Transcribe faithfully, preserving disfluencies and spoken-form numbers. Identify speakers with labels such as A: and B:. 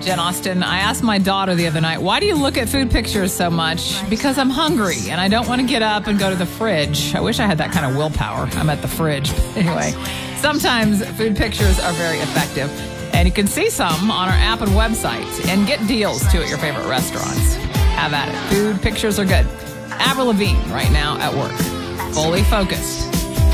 A: Jen Austen, I asked my daughter the other night, why do you look at food pictures so much? Because I'm hungry and I don't want to get up and go to the fridge. I wish I had that kind of willpower. I'm at the fridge. Anyway, sometimes food pictures are very effective. And you can see some on our app and website and get deals, too, at your favorite restaurants. Have at it. Food pictures are good. Avril Lavigne right now at work. Fully focused.